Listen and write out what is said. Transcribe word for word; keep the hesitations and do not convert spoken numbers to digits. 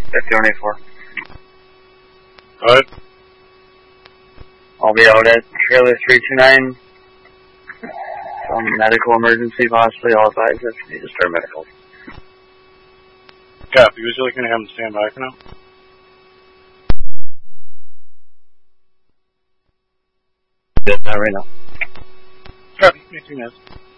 fifty-one eighty-four. Good. I'll be out at trailer three two nine. Some medical emergency, possibly. I'll advise if you need to start medical. Copy. Was you looking to have them stand by for now? Not right now. Copy. eighteen minutes.